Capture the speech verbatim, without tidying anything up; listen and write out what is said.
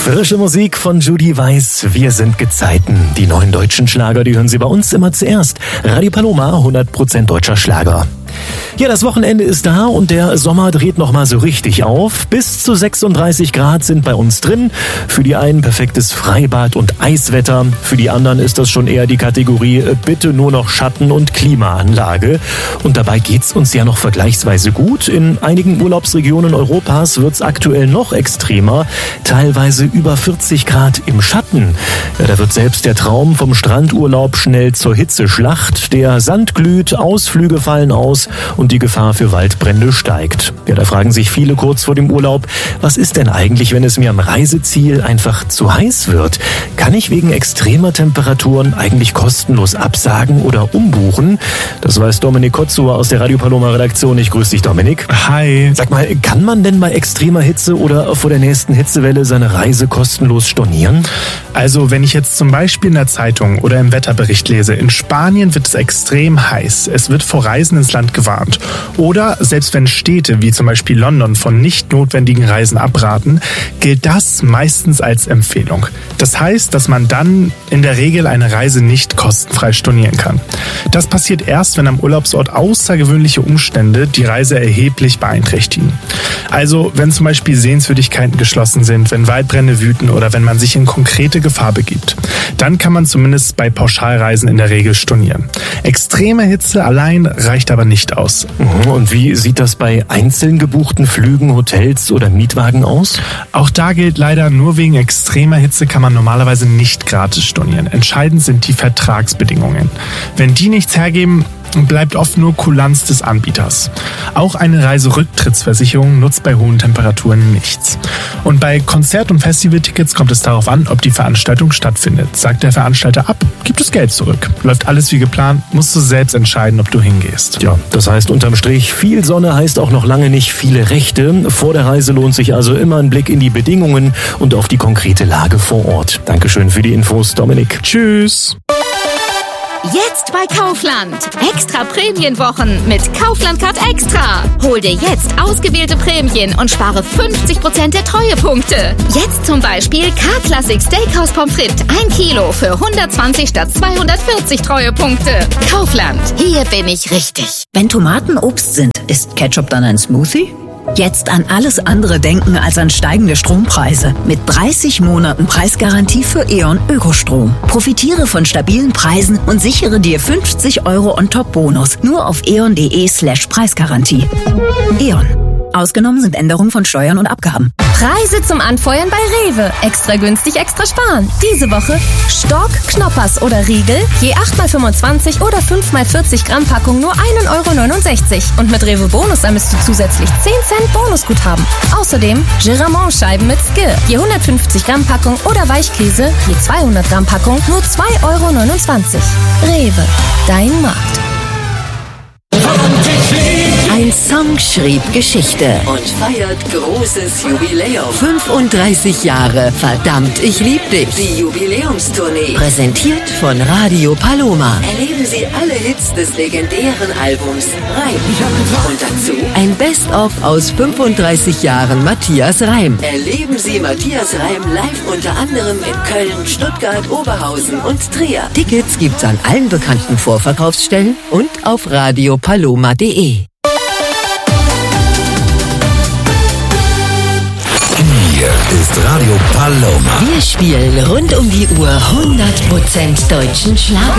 Frische Musik von Judy Weiss. Wir sind Gezeiten. Die neuen deutschen Schlager, die hören Sie bei uns immer zuerst. Radio Paloma, hundert Prozent deutscher Schlager. Ja, das Wochenende ist da und der Sommer dreht nochmal so richtig auf. Bis zu sechsunddreißig Grad sind bei uns drin. Für die einen perfektes Freibad und Eiswetter. Für die anderen ist das schon eher die Kategorie bitte nur noch Schatten und Klimaanlage. Und dabei geht's uns ja noch vergleichsweise gut. In einigen Urlaubsregionen Europas wird's aktuell noch extremer. Teilweise über vierzig Grad im Schatten. Ja, da wird selbst der Traum vom Strandurlaub schnell zur Hitzeschlacht. Der Sand glüht, Ausflüge fallen aus und die Gefahr für Waldbrände steigt. Ja, da fragen sich viele kurz vor dem Urlaub, was ist denn eigentlich, wenn es mir am Reiseziel einfach zu heiß wird? Kann ich wegen extremer Temperaturen eigentlich kostenlos absagen oder umbuchen? Das weiß Dominik Kotzur aus der Radio Paloma Redaktion. Ich grüße dich, Dominik. Hi. Sag mal, kann man denn bei extremer Hitze oder vor der nächsten Hitzewelle seine Reise kostenlos stornieren? Also, wenn ich jetzt zum Beispiel in der Zeitung oder im Wetterbericht lese, in Spanien wird es extrem heiß. Es wird vor Reisen ins Land gewarnt. Oder selbst wenn Städte wie zum Beispiel London von nicht notwendigen Reisen abraten, gilt das meistens als Empfehlung. Das heißt, dass man dann in der Regel eine Reise nicht kostenfrei stornieren kann. Das passiert erst, wenn am Urlaubsort außergewöhnliche Umstände die Reise erheblich beeinträchtigen. Also wenn zum Beispiel Sehenswürdigkeiten geschlossen sind, wenn Waldbrände wüten oder wenn man sich in konkrete Gefahr begibt. Dann kann man zumindest bei Pauschalreisen in der Regel stornieren. Extreme Hitze allein reicht aber nicht aus. Und wie sieht das bei einzeln gebuchten Flügen, Hotels oder Mietwagen aus? Auch da gilt leider, nur wegen extremer Hitze kann man normalerweise nicht gratis stornieren. Entscheidend sind die Vertragsbedingungen. Wenn die nichts hergeben, bleibt oft nur Kulanz des Anbieters. Auch eine Reiserücktrittsversicherung nutzt bei hohen Temperaturen nichts. Und bei Konzert- und Festivaltickets kommt es darauf an, ob die Veranstaltung stattfindet. Sagt der Veranstalter ab, gibt es Geld zurück. Läuft alles wie geplant, musst du selbst entscheiden, ob du hingehst. Ja, das heißt unterm Strich, viel Sonne heißt auch noch lange nicht viele Rechte. Vor der Reise lohnt sich also immer ein Blick in die Bedingungen und auf die konkrete Lage vor Ort. Dankeschön für die Infos, Dominik. Tschüss. Jetzt bei Kaufland. Extra Prämienwochen mit Kaufland Card Extra. Hol dir jetzt ausgewählte Prämien und spare fünfzig Prozent der Treuepunkte. Jetzt zum Beispiel K-Classic Steakhouse Pommes frites ein Kilo für hundertzwanzig statt zweihundertvierzig Treuepunkte. Kaufland. Hier bin ich richtig. Wenn Tomaten Obst sind, ist Ketchup dann ein Smoothie? Jetzt an alles andere denken als an steigende Strompreise. Mit dreißig Monaten Preisgarantie für E.ON Ökostrom. Profitiere von stabilen Preisen und sichere dir fünfzig Euro on top Bonus. Nur auf eon.de slash Preisgarantie. E.ON. Ausgenommen sind Änderungen von Steuern und Abgaben. Preise zum Anfeuern bei Rewe. Extra günstig, extra sparen. Diese Woche Stork, Knoppers oder Riegel. Je acht mal fünfundzwanzig oder fünf mal vierzig Gramm Packung nur ein Euro neunundsechzig. Und mit Rewe Bonus ermisst du zusätzlich zehn Cent Bonusguthaben. Außerdem Geramont-Scheiben mit Skill. Je hundertfünfzig Gramm Packung oder Weichkäse. Je zweihundert Gramm Packung nur zwei Euro neunundzwanzig. Rewe. Dein Markt. Ein Song schrieb Geschichte und feiert großes Jubiläum. fünfunddreißig Jahre. Verdammt, ich lieb dich. Die Jubiläumstournee. Präsentiert von Radio Paloma. Erleben Sie alle Hits des legendären Albums Reim. Und dazu ein Best-of aus fünfunddreißig Jahren Matthias Reim. Erleben Sie Matthias Reim live unter anderem in Köln, Stuttgart, Oberhausen und Trier. Tickets gibt's an allen bekannten Vorverkaufsstellen und auf radio paloma punkt de. Hier ist Radio Paloma. Wir spielen rund um die Uhr hundert Prozent deutschen Schlager.